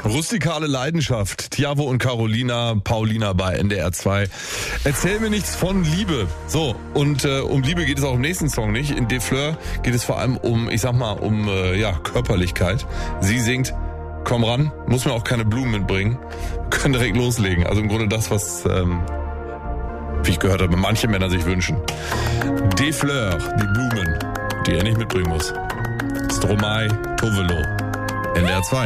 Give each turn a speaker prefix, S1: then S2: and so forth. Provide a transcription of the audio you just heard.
S1: Rustikale Leidenschaft. Tiavo und Paulina bei NDR 2. Erzähl mir nichts von Liebe. So, und um Liebe geht es auch im nächsten Song nicht. In Des Fleurs geht es vor allem um Körperlichkeit. Sie singt, komm ran, muss mir auch keine Blumen mitbringen. Wir können direkt loslegen. Also im Grunde das, was, wie ich gehört habe, manche Männer sich wünschen. Des Fleurs, die Blumen, die er nicht mitbringen muss. Stromae, Tovelo, NDR 2.